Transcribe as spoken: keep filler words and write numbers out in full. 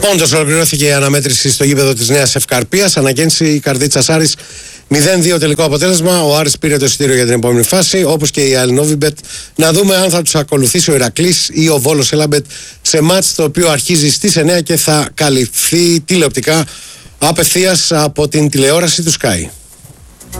Όντως ολοκληρώθηκε η αναμέτρηση στο γήπεδο της Νέας Ευκαρπίας. Αναγέννηση η Καρδίτσας Άρης μηδέν δύο τελικό αποτέλεσμα. Ο Άρης πήρε το εισιτήριο για την επόμενη φάση, όπως και η Αλνόβιμπετ. Να δούμε αν θα τους ακολουθήσει ο Ηρακλής ή ο Βόλος Έλαμπετ σε μάτς το οποίο αρχίζει στις εννιά και θα καλυφθεί τηλεοπτικά απευθείας από την τηλεόραση του Sky.